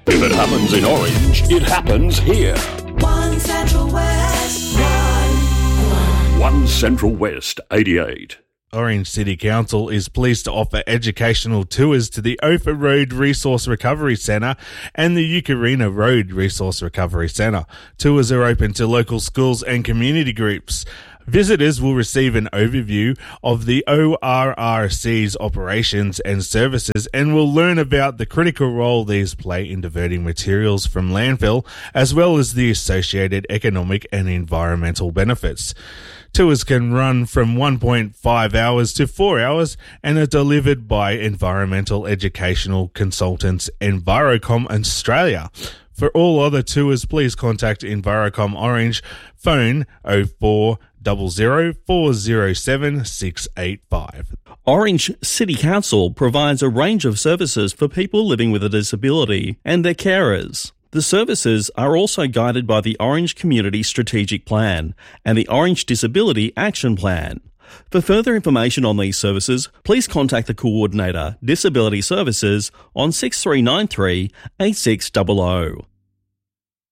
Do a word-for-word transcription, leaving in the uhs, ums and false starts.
If it happens in Orange, it happens here. One Central West, one, one. One Central West, eighty-eight. Orange City Council is pleased to offer educational tours to the Ophir Road Resource Recovery Centre and the Eukarina Road Resource Recovery Centre. Tours are open to local schools and community groups. Visitors will receive an overview of the O R R C's operations and services and will learn about the critical role these play in diverting materials from landfill, as well as the associated economic and environmental benefits. Tours can run from one point five hours to four hours and are delivered by environmental educational consultants Envirocom Australia. For all other tours, please contact Envirocom Orange, phone oh four zero zero four zero seven six eight five. Orange City Council provides a range of services for people living with a disability and their carers. The services are also guided by the Orange Community Strategic Plan and the Orange Disability Action Plan. For further information on these services, please contact the Coordinator, Disability Services, on six three nine three eight six zero zero.